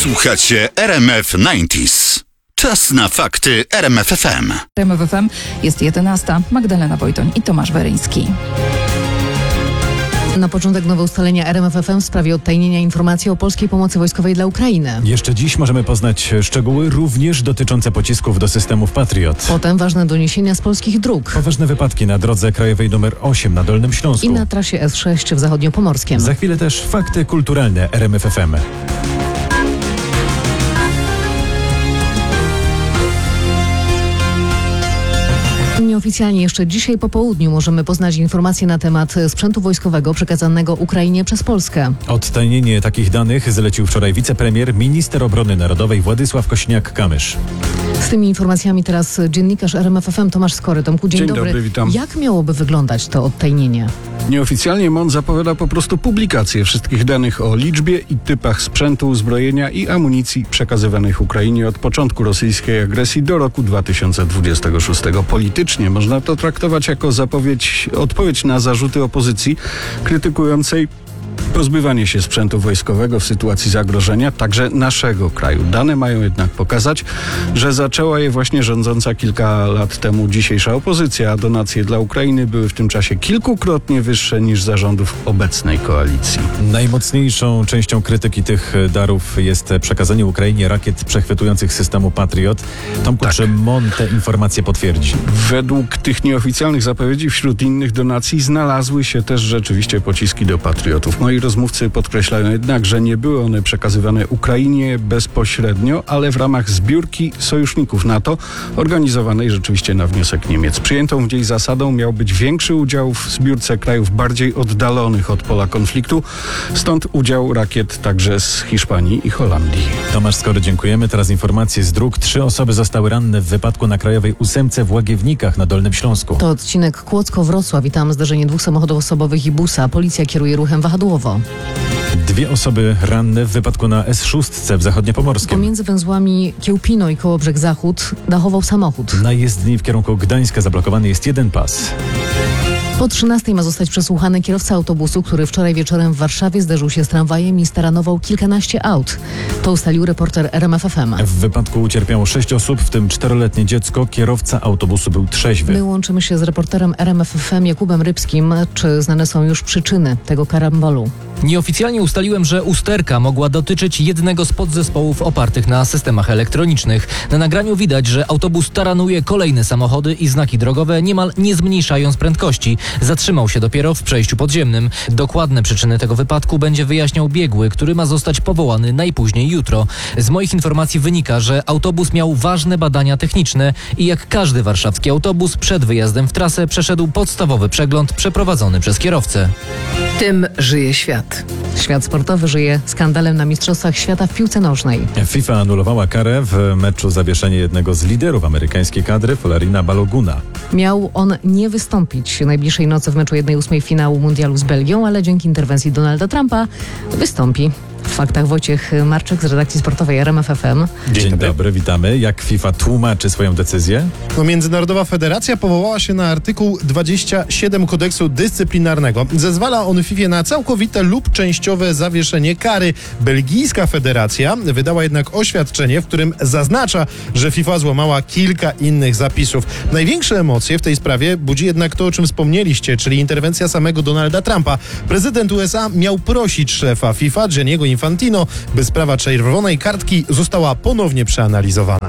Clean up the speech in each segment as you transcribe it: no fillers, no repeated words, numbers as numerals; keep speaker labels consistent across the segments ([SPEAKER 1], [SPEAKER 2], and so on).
[SPEAKER 1] Słuchacie RMF 90s. Czas na fakty RMF FM.
[SPEAKER 2] RMF FM jest 11. Magdalena Wojtoń i Tomasz Weryński.
[SPEAKER 3] Na początek nowe ustalenia RMF FM w sprawie odtajnienia informacji o polskiej pomocy wojskowej dla Ukrainy.
[SPEAKER 4] Jeszcze dziś możemy poznać szczegóły również dotyczące pocisków do systemów Patriot.
[SPEAKER 3] Potem ważne doniesienia z polskich dróg.
[SPEAKER 4] Poważne wypadki na drodze krajowej nr 8 na Dolnym Śląsku.
[SPEAKER 3] I na trasie S6 w Zachodniopomorskiem.
[SPEAKER 4] Za chwilę też fakty kulturalne RMF FM.
[SPEAKER 3] Nieoficjalnie jeszcze dzisiaj po południu możemy poznać informacje na temat sprzętu wojskowego przekazanego Ukrainie przez Polskę.
[SPEAKER 4] Odtajnienie takich danych zlecił wczoraj wicepremier, minister obrony narodowej Władysław Kosiniak-Kamysz.
[SPEAKER 3] Z tymi informacjami teraz dziennikarz RMF FM Tomasz Skory. Tomku, dzień dobry.
[SPEAKER 5] Witam.
[SPEAKER 3] Jak miałoby wyglądać to odtajnienie?
[SPEAKER 5] Nieoficjalnie MON zapowiada po prostu publikację wszystkich danych o liczbie i typach sprzętu, uzbrojenia i amunicji przekazywanych Ukrainie od początku rosyjskiej agresji do roku 2026. Politycznie można to traktować jako odpowiedź na zarzuty opozycji krytykującej pozbywanie się sprzętu wojskowego w sytuacji zagrożenia, także naszego kraju. Dane mają jednak pokazać, że zaczęła je właśnie rządząca kilka lat temu dzisiejsza opozycja, a donacje dla Ukrainy były w tym czasie kilkukrotnie wyższe niż za rządów obecnej koalicji.
[SPEAKER 4] Najmocniejszą częścią krytyki tych darów jest przekazanie Ukrainie rakiet przechwytujących systemu Patriot. Tomku, czy MON te informacje potwierdzi?
[SPEAKER 5] Według tych nieoficjalnych zapowiedzi wśród innych donacji znalazły się też rzeczywiście pociski do Patriotów. Moi rozmówcy podkreślają jednak, że nie były one przekazywane Ukrainie bezpośrednio, ale w ramach zbiórki sojuszników NATO, organizowanej rzeczywiście na wniosek Niemiec. Przyjętą w niej zasadą miał być większy udział w zbiórce krajów bardziej oddalonych od pola konfliktu, stąd udział rakiet także z Hiszpanii i Holandii.
[SPEAKER 4] Tomasz Skory, dziękujemy. Teraz informacje z dróg. 3 osoby zostały ranne w wypadku na Krajowej 8 w Łagiewnikach na Dolnym Śląsku.
[SPEAKER 3] To odcinek Kłodzko-Wrocław i tam zdarzenie 2 samochodów osobowych i busa. Policja kieruje ruchem wahadłowo.
[SPEAKER 4] 2 osoby ranne w wypadku na S6 w Zachodniopomorskiem.
[SPEAKER 3] Pomiędzy węzłami Kiełpino i Kołobrzeg Zachód dachował samochód.
[SPEAKER 4] Na jezdni w kierunku Gdańska zablokowany jest jeden pas.
[SPEAKER 3] Po 13 ma zostać przesłuchany kierowca autobusu, który wczoraj wieczorem w Warszawie zderzył się z tramwajem i staranował kilkanaście aut. To ustalił reporter RMF FM.
[SPEAKER 4] W wypadku ucierpiało 6 osób, w tym 4-letnie dziecko. Kierowca autobusu był trzeźwy.
[SPEAKER 3] My łączymy się z reporterem RMF FM Jakubem Rybskim. Czy znane są już przyczyny tego karambolu?
[SPEAKER 6] Nieoficjalnie ustaliłem, że usterka mogła dotyczyć jednego z podzespołów opartych na systemach elektronicznych. Na nagraniu widać, że autobus taranuje kolejne samochody i znaki drogowe, niemal nie zmniejszając prędkości. Zatrzymał się dopiero w przejściu podziemnym. Dokładne przyczyny tego wypadku będzie wyjaśniał biegły, który ma zostać powołany najpóźniej jutro. Z moich informacji wynika, że autobus miał ważne badania techniczne i jak każdy warszawski autobus przed wyjazdem w trasę przeszedł podstawowy przegląd przeprowadzony przez kierowcę.
[SPEAKER 7] Tym żyje świat.
[SPEAKER 3] Świat sportowy żyje skandalem na Mistrzostwach Świata w piłce nożnej.
[SPEAKER 4] FIFA anulowała karę w meczu zawieszenie jednego z liderów amerykańskiej kadry, Folarin'a Baloguna.
[SPEAKER 3] Miał on nie wystąpić najbliższej nocy w meczu 1/8 finału mundialu z Belgią, ale dzięki interwencji Donalda Trumpa wystąpi. W faktach Wojciech Marczyk z redakcji sportowej RMF FM.
[SPEAKER 4] Dzień dobry, witamy. Jak FIFA tłumaczy swoją decyzję?
[SPEAKER 8] Międzynarodowa Federacja powołała się na artykuł 27 kodeksu dyscyplinarnego. Zezwala on FIFA na całkowite lub częściowe zawieszenie kary. Belgijska Federacja wydała jednak oświadczenie, w którym zaznacza, że FIFA złamała kilka innych zapisów. Największe emocje w tej sprawie budzi jednak to, o czym wspomnieliście, czyli interwencja samego Donalda Trumpa. Prezydent USA miał prosić szefa FIFA, Gianniego Infantino, by sprawa czerwonej kartki została ponownie przeanalizowana.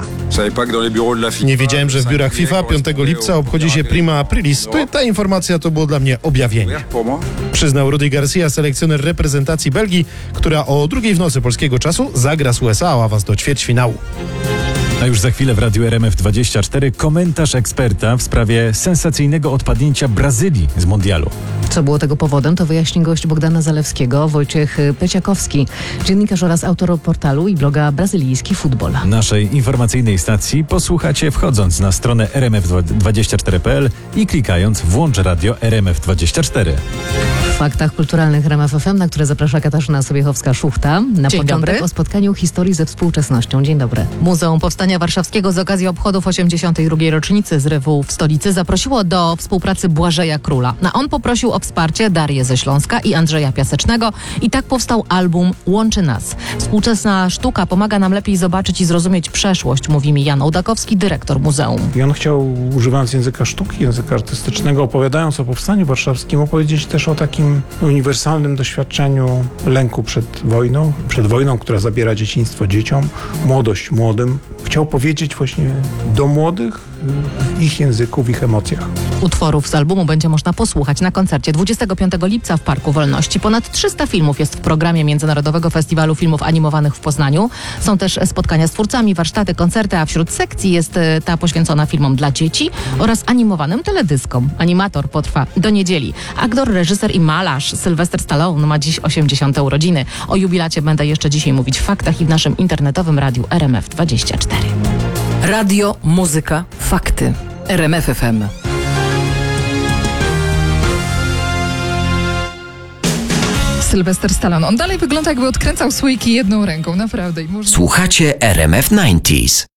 [SPEAKER 8] Nie wiedziałem, że w biurach FIFA 5 lipca obchodzi się Prima Aprilis. Ta informacja to było dla mnie objawienie. Przyznał Rudy Garcia, selekcjoner reprezentacji Belgii, która o 2:00 w nocy polskiego czasu zagra z USA o awans do ćwierćfinału.
[SPEAKER 4] A już za chwilę w Radiu RMF24 komentarz eksperta w sprawie sensacyjnego odpadnięcia Brazylii z mundialu.
[SPEAKER 3] Co było tego powodem, to wyjaśni gość Bogdana Zalewskiego, Wojciech Peciakowski, dziennikarz oraz autor portalu i bloga Brazylijski Futbol.
[SPEAKER 4] Naszej informacyjnej stacji posłuchacie wchodząc na stronę rmf24.pl i klikając Włącz Radio RMF24.
[SPEAKER 3] W faktach kulturalnych RMF FM, na które zaprasza Katarzyna Sobiechowska-Szuchta. Na
[SPEAKER 2] Dzień
[SPEAKER 3] początek
[SPEAKER 2] dobry.
[SPEAKER 3] o spotkaniu historii ze współczesnością. Dzień dobry.
[SPEAKER 2] Muzeum Powstania Warszawskiego z okazji obchodów 82. rocznicy zrywu w stolicy zaprosiło do współpracy Błażeja Króla. A on poprosił o wsparcie Darię ze Śląska i Andrzeja Piasecznego i tak powstał album Łączy Nas. Współczesna sztuka pomaga nam lepiej zobaczyć i zrozumieć przeszłość, mówi mi Jan Ołdakowski, dyrektor muzeum.
[SPEAKER 9] I on chciał, używając języka sztuki, języka artystycznego, opowiadając o Powstaniu Warszawskim, opowiedzieć też o takim uniwersalnym doświadczeniu lęku przed wojną, która zabiera dzieciństwo dzieciom, młodość młodym. Chciał powiedzieć właśnie do młodych w ich języku, w ich emocjach.
[SPEAKER 2] Utworów z albumu będzie można posłuchać na koncercie 25 lipca w Parku Wolności. Ponad 300 filmów jest w programie Międzynarodowego Festiwalu Filmów Animowanych w Poznaniu. Są też spotkania z twórcami, warsztaty, koncerty, a wśród sekcji jest ta poświęcona filmom dla dzieci oraz animowanym teledyskom. Animator potrwa do niedzieli. Aktor, reżyser i malarz Sylwester Stallone ma dziś 80. urodziny. O jubilacie będę jeszcze dzisiaj mówić w faktach i w naszym internetowym radiu RMF24.
[SPEAKER 7] Radio, muzyka, fakty. RMF FM.
[SPEAKER 2] Sylwester Stallone. On dalej wygląda, jakby odkręcał słoiki jedną ręką. Naprawdę.
[SPEAKER 10] Słuchacie RMF 90s.